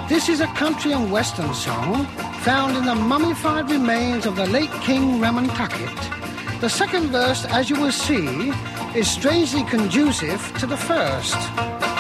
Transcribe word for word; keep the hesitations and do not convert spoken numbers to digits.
This is a country and western song found in the mummified remains of the late King Ramantakit. The second verse, as you will see, is strangely conducive to the first.